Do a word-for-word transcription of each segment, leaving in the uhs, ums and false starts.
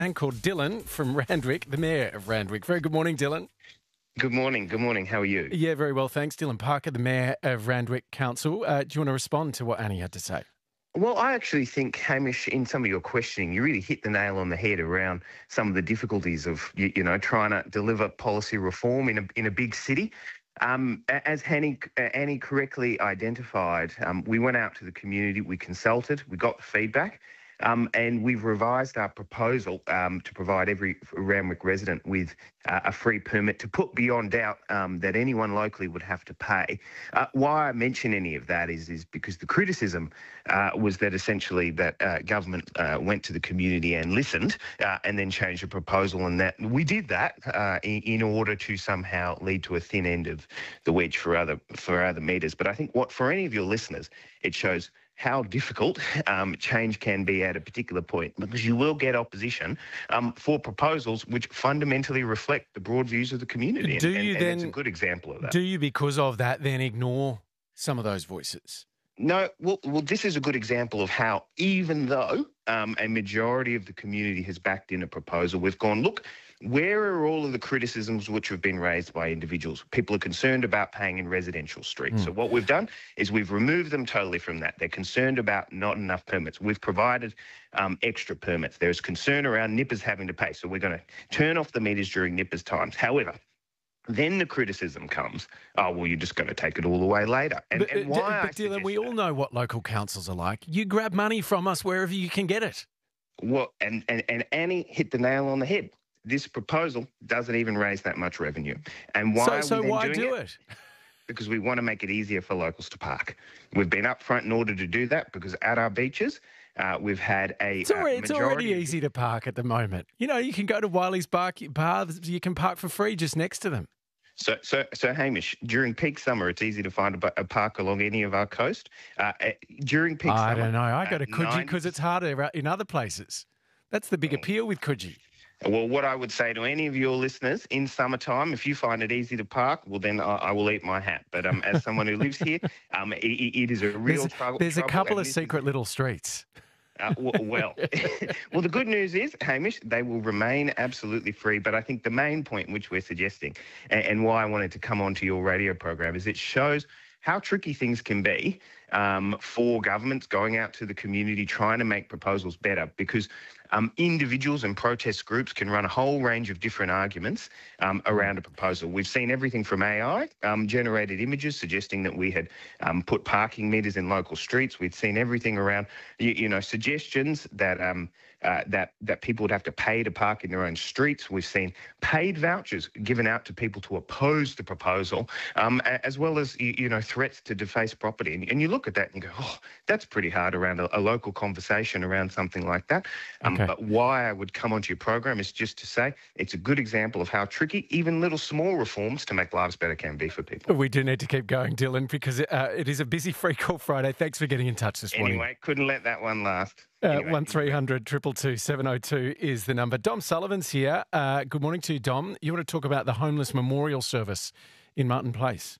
man called Dylan from Randwick, the Mayor of Randwick. Very good morning, Dylan. Good morning. Good morning. How are you? Yeah, very well, thanks. Dylan Parker, the Mayor of Randwick Council. Uh, do you want to respond to what Annie had to say? Well, I actually think, Hamish, in some of your questioning, you really hit the nail on the head around some of the difficulties of, you, you know, trying to deliver policy reform in a in a big city. Um, as Annie, Annie correctly identified, um, we went out to the community, we consulted, we got the feedback, um, and we've revised our proposal um, to provide every Randwick resident with uh, a free permit to put beyond doubt um, that anyone locally would have to pay. Uh, why I mention any of that is, is because the criticism uh, was that essentially that uh, government uh, went to the community and listened uh, and then changed the proposal, and that we did that uh, in, in order to somehow lead to a thin end of the wedge for other for other meters. But I think what for any of your listeners, it shows how difficult um, change can be at a particular point, because you will get opposition um, for proposals which fundamentally reflect the broad views of the community. Do and, you and, then, and it's a good example of that. Do you, because of that, then ignore some of those voices? No, well, well, this is a good example of how, even though um, a majority of the community has backed in a proposal, we've gone, look, where are all of the criticisms which have been raised by individuals? People are concerned about paying in residential streets. Mm. So what we've done is we've removed them totally from that. They're concerned about not enough permits. We've provided um, extra permits. There's concern around nippers having to pay. So we're going to turn off the meters during nippers times. However, then the criticism comes, oh, well, you're just going to take it all away later. And, but, and why but Dylan, we all know what local councils are like. You grab money from us wherever you can get it. Well, and, and, and Annie hit the nail on the head. This proposal doesn't even raise that much revenue. And why so, are so we then why doing do it? it? Because we want to make it easier for locals to park. We've been upfront in order to do that, because at our beaches, uh, we've had a It's already, uh, it's already easy to park at the moment. You know, you can go to Wiley's Bar, Baths, you can park for free just next to them. So, so, so, Hamish, during peak summer, it's easy to find a, a park along any of our coast. Uh, during peak I summer... don't know. I go to Coogee ninety because it's harder in other places. That's the big appeal with Coogee. Well, what I would say to any of your listeners, in summertime, if you find it easy to park, well, then I, I will eat my hat. But um, as someone who lives here, um, it, it is a real there's, trouble. There's a couple of is, secret little streets. Uh, well, well, well, the good news is, Hamish, they will remain absolutely free. But I think the main point which we're suggesting, and, and why I wanted to come onto your radio program, is it shows how tricky things can be um, for governments going out to the community trying to make proposals better, because um, individuals and protest groups can run a whole range of different arguments um, around a proposal. We've seen everything from A I um, generated images suggesting that we had um, put parking meters in local streets. We've seen everything around, you, you know, suggestions that um, uh, that that people would have to pay to park in their own streets. We've seen paid vouchers given out to people to oppose the proposal, um, as well as you, you know threats to deface property. And, and you look at that and you go, oh, that's pretty hard around a, a local conversation around something like that. Um, okay. But why I would come onto your program is just to say it's a good example of how tricky even little small reforms to make lives better can be for people. We do need to keep going, Dylan, because it, uh, it is a busy Free Call Friday. Thanks for getting in touch this morning. Anyway, couldn't let that one last. Uh, Anyway. one three hundred two two two seven oh two is the number. Dom Sullivan's here. Uh, good morning to you, Dom. You want to talk about the Homeless Memorial Service in Martin Place?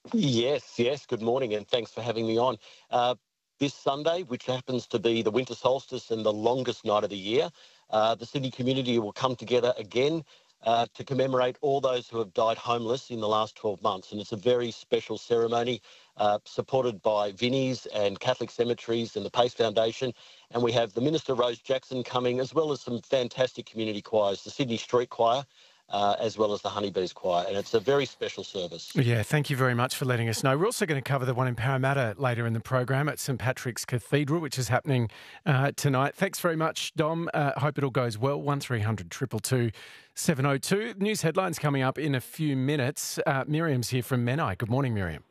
Yes, yes. Good morning, and thanks for having me on. Uh, this Sunday, which happens to be the winter solstice and the longest night of the year, uh, the Sydney community will come together again uh, to commemorate all those who have died homeless in the last twelve months. And it's a very special ceremony uh, supported by Vinnie's and Catholic Cemeteries and the Pace Foundation. And we have the Minister Rose Jackson coming, as well as some fantastic community choirs, the Sydney Street Choir, Uh, as well as the Honeybees Choir, and it's a very special service. Yeah, thank you very much for letting us know. We're also going to cover the one in Parramatta later in the program at St Patrick's Cathedral, which is happening uh, tonight. Thanks very much, Dom. Uh, hope it all goes well. one three hundred two two two seven oh two. News headlines coming up in a few minutes. Uh, Miriam's here from Menai. Good morning, Miriam.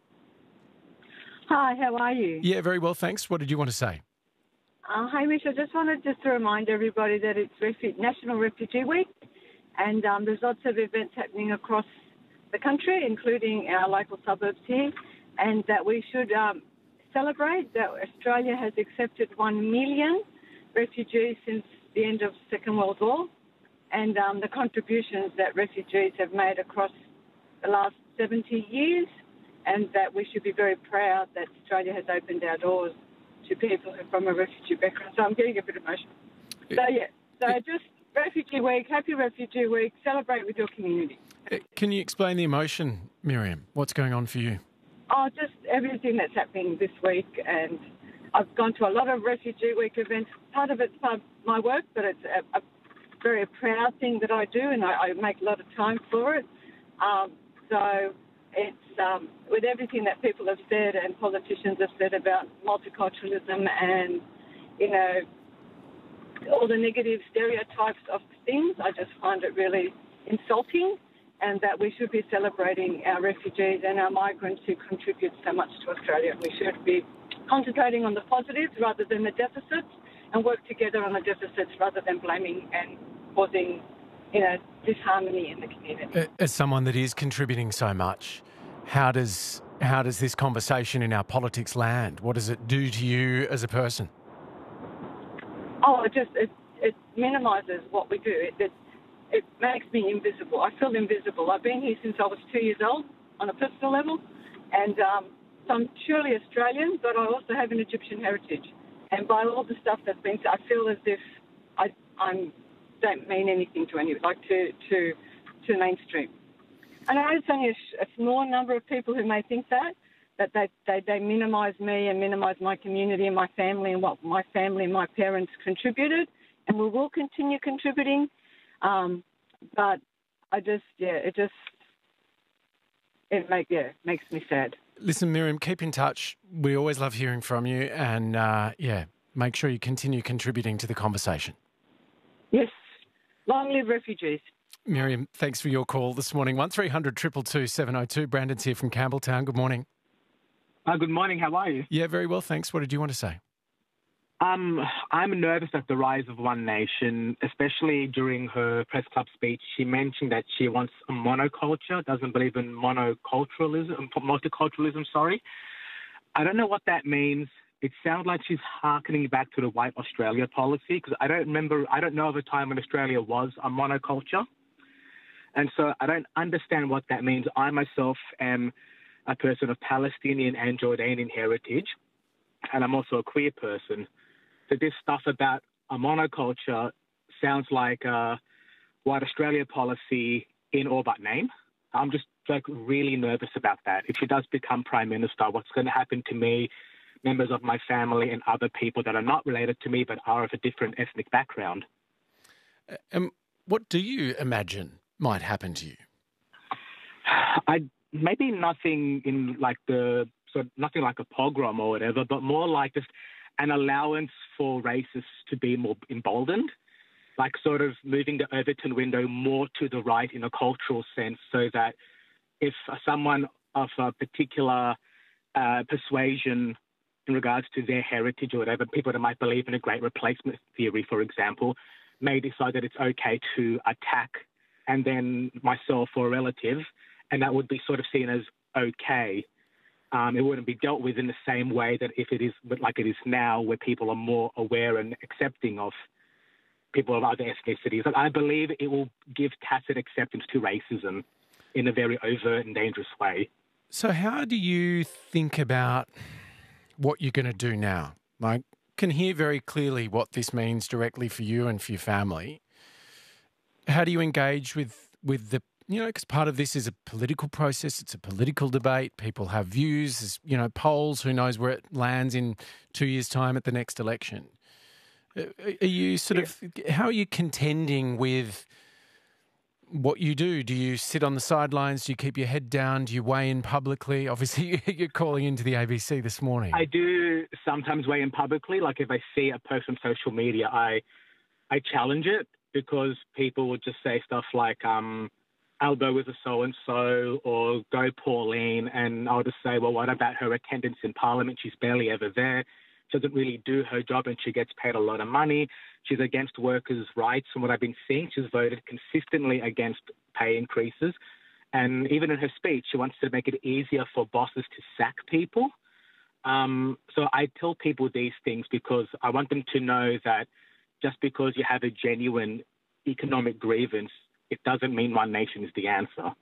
Hi, how are you? Yeah, very well, thanks. What did you want to say? Uh, Hamish, I just wanted just to remind everybody that it's Refu- National Refugee Week. And um, there's lots of events happening across the country, including our local suburbs here, and that we should um, celebrate that Australia has accepted one million refugees since the end of the Second World War, and um, the contributions that refugees have made across the last seventy years, and that we should be very proud that Australia has opened our doors to people who are from a refugee background. So I'm getting a bit emotional. So, yeah, so just... Refugee Week, happy Refugee Week, celebrate with your community. Uh, Can you explain the emotion, Miriam? What's going on for you? Oh, just everything that's happening this week, and I've gone to a lot of Refugee Week events. Part of it's part of my work, but it's a, a very proud thing that I do, and I, I make a lot of time for it. Um, so it's um, with everything that people have said and politicians have said about multiculturalism and, you know, all the negative stereotypes of things, I just find it really insulting, and that we should be celebrating our refugees and our migrants who contribute so much to Australia. We should be concentrating on the positives rather than the deficits, and work together on the deficits rather than blaming and causing, you know, disharmony in the community. As someone that is contributing so much, how does how does this conversation in our politics land? What does it do to you as a person? Oh, it just it, it minimises what we do. It, it it makes me invisible. I feel invisible. I've been here since I was two years old on a personal level, and um, so I'm surely Australian, but I also have an Egyptian heritage. And by all the stuff that's been said, I feel as if I I'm don't mean anything to any like to to to mainstream. And I know it's only a, a small number of people who may think that. that they, they, they minimise me and minimise my community and my family and what my family and my parents contributed, and we will continue contributing. Um, but I just, yeah, it just, it make, yeah, makes me sad. Listen, Miriam, keep in touch. We always love hearing from you, and uh, yeah, make sure you continue contributing to the conversation. Yes. Long live refugees. Miriam, thanks for your call this morning. one three hundred two two two seven oh two. Brandon's here from Campbelltown. Good morning. Uh, good morning. How are you? Yeah, very well, thanks. What did you want to say? Um, I'm nervous at the rise of One Nation, especially during her press club speech. She mentioned that she wants a monoculture, doesn't believe in monoculturalism, multiculturalism, sorry. I don't know what that means. It sounds like she's hearkening back to the White Australia policy, because I don't remember, I don't know of a time when Australia was a monoculture. And so I don't understand what that means. I myself am a person of Palestinian and Jordanian heritage, and I'm also a queer person. So this stuff about a monoculture sounds like a White Australia policy in all but name. I'm just like really nervous about that. If she does become Prime Minister, what's going to happen to me, members of my family and other people that are not related to me but are of a different ethnic background? Um, what do you imagine might happen to you? I maybe nothing in like the sort of nothing like a pogrom or whatever, but more like just an allowance for racists to be more emboldened, like sort of moving the Overton window more to the right in a cultural sense, so that if someone of a particular uh, persuasion in regards to their heritage or whatever, people that might believe in a great replacement theory, for example, may decide that it's okay to attack and then myself or a relative, and that would be sort of seen as okay. Um, it wouldn't be dealt with in the same way that if it is like it is now, where people are more aware and accepting of people of other ethnicities. And I believe it will give tacit acceptance to racism in a very overt and dangerous way. So how do you think about what you're going to do now? Like, can hear very clearly what this means directly for you and for your family. How do you engage with, with the, you know, because part of this is a political process. It's a political debate. People have views. There's, you know, polls. Who knows where it lands in two years' time at the next election? Are you sort of, how are you contending with what you do? Do you sit on the sidelines? Do you keep your head down? Do you weigh in publicly? Obviously, you're calling into the A B C this morning. I do sometimes weigh in publicly. Like if I see a post on social media, I I challenge it, because people would just say stuff like, um, I'll go with a so-and-so, or go Pauline, and I'll just say, well, what about her attendance in Parliament? She's barely ever there. She doesn't really do her job, and she gets paid a lot of money. She's against workers' rights. From what I've been seeing, she's voted consistently against pay increases. And even in her speech, she wants to make it easier for bosses to sack people. Um, so I tell people these things because I want them to know that just because you have a genuine economic grievance, it doesn't mean One Nation is the answer.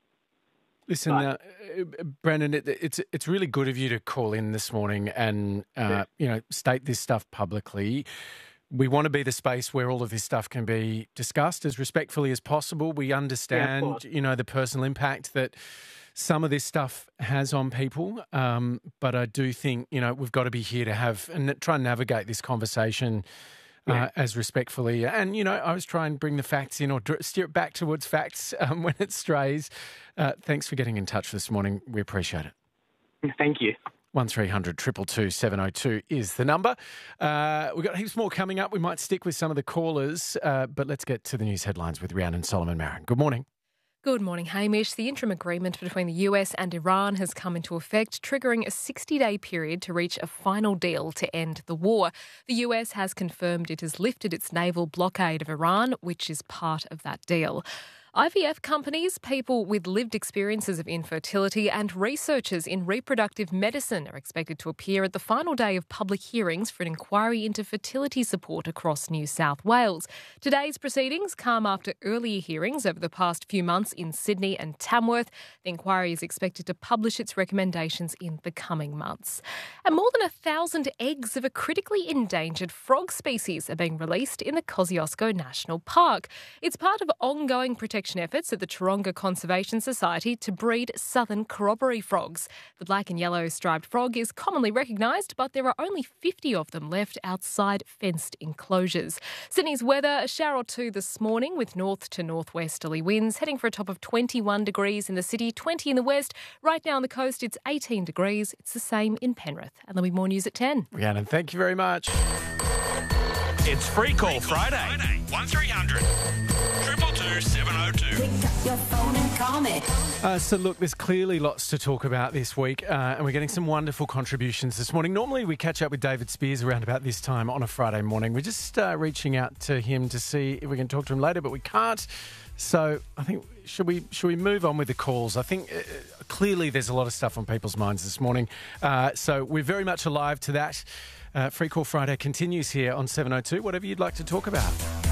Listen, uh, Brandon, it, it's it's really good of you to call in this morning and uh, yeah. you know, state this stuff publicly. we want to be the space where all of this stuff can be discussed as respectfully as possible. We understand, Yeah, you know, the personal impact that some of this stuff has on people. Um, but I do think, you know, we've got to be here to have and try and navigate this conversation uh, Yeah. as respectfully. And, you know, I always try and bring the facts in or steer it back towards facts um, when it strays. Uh, thanks for getting in touch this morning. We appreciate it. Thank you. one three hundred two two two seven oh two is the number. Uh, we've got heaps more coming up. We might stick with some of the callers, uh, but let's get to the news headlines with Rhiannon Solomon-Marin. Good morning. Good morning, Hamish. The interim agreement between the U S and Iran has come into effect, triggering a sixty-day period to reach a final deal to end the war. The U S has confirmed it has lifted its naval blockade of Iran, which is part of that deal. I V F companies, people with lived experiences of infertility and researchers in reproductive medicine are expected to appear at the final day of public hearings for an inquiry into fertility support across New South Wales. Today's proceedings come after earlier hearings over the past few months in Sydney and Tamworth. The inquiry is expected to publish its recommendations in the coming months. And more than a thousand eggs of a critically endangered frog species are being released in the Kosciuszko National Park. It's part of ongoing protection efforts at the Taronga Conservation Society to breed southern corroboree frogs. The black and yellow striped frog is commonly recognised, but there are only fifty of them left outside fenced enclosures. Sydney's weather, a shower or two this morning with north to northwesterly winds, heading for a top of twenty-one degrees in the city, twenty in the west. Right now on the coast, it's eighteen degrees. It's the same in Penrith. And there'll be more news at ten. Rhiannon, thank you very much. It's Free Call Friday. one three hundred two two two seven oh two. Pick up your phone and call me. Uh, so, look, there's clearly lots to talk about this week, uh, and we're getting some wonderful contributions this morning. Normally, we catch up with David Spears around about this time on a Friday morning. We're just uh, reaching out to him to see if we can talk to him later, but we can't. So, I think, should we should we move on with the calls? I think uh, clearly there's a lot of stuff on people's minds this morning. Uh, so, we're very much alive to that. Uh, Free Call Friday continues here on seven oh two. Whatever you'd like to talk about.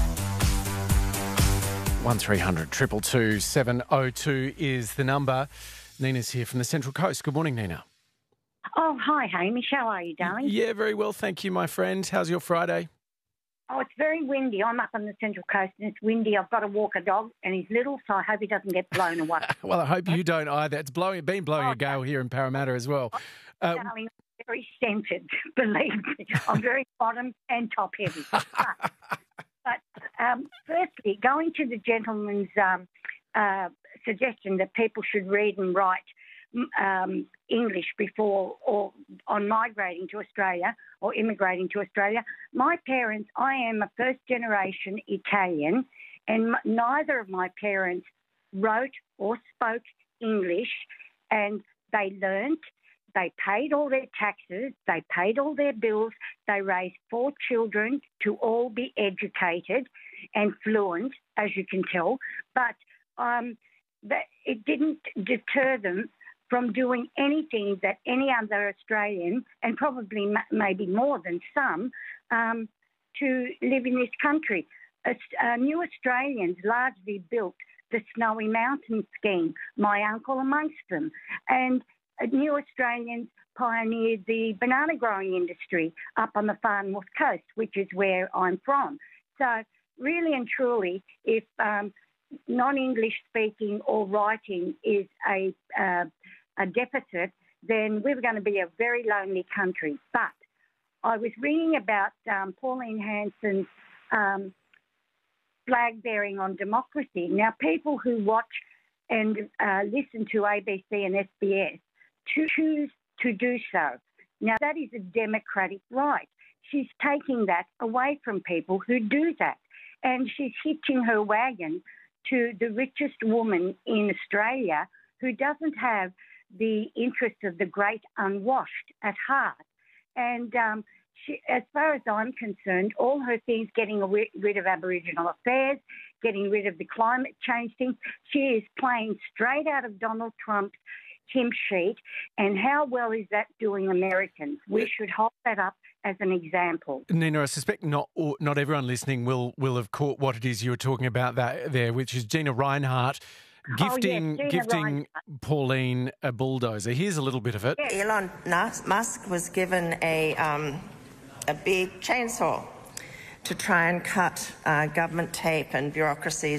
one three hundred two two two seven oh two is the number. Nina's here from the Central Coast. Good morning, Nina. Oh, hi, Hamish. How are you, darling? Yeah, very well, thank you, my friend. How's your Friday? Oh, it's very windy. I'm up on the Central Coast and it's windy. I've got to walk a dog and he's little, so I hope he doesn't get blown away. Well, I hope you don't either. It's blowing, been blowing Oh, a gale here in Parramatta as well. Uh, Darling, I'm very centred, believe me. I'm very bottom and top heavy. But, but um, firstly, going to the gentleman's um, uh, suggestion that people should read and write um, English before or on migrating to Australia or immigrating to Australia. My parents, I am a first-generation Italian, and m- neither of my parents wrote or spoke English, and they learnt. They paid all their taxes, they paid all their bills, they raised four children to all be educated and fluent, as you can tell, but um, that it didn't deter them from doing anything that any other Australian, and probably m- maybe more than some, um, to live in this country. Uh, uh, new Australians largely built the Snowy Mountain scheme, my uncle amongst them, and new Australians pioneered the banana growing industry up on the far north coast, which is where I'm from. So really and truly, if um, non-English speaking or writing is a, uh, a deficit, then we're going to be a very lonely country. But I was reading about um, Pauline Hanson's um, flag bearing on democracy. Now, people who watch and uh, listen to A B C and S B S to choose to do so. Now, that is a democratic right. She's taking that away from people who do that. And she's hitching her wagon to the richest woman in Australia who doesn't have the interests of the great unwashed at heart. And um, she, as far as I'm concerned, all her things, getting rid of Aboriginal affairs, getting rid of the climate change thing, she is playing straight out of Donald Trump's hymn sheet. And how well is that doing Americans? We should hold that up as an example. Nina, I suspect not all, not everyone listening will will have caught what it is you were talking about that there, which is Gina Rinehart gifting oh, yes, Gina gifting Rinehart. Pauline a bulldozer. Here's a little bit of it. Elon Musk was given a um, a big chainsaw, to try and cut uh, government tape and bureaucracies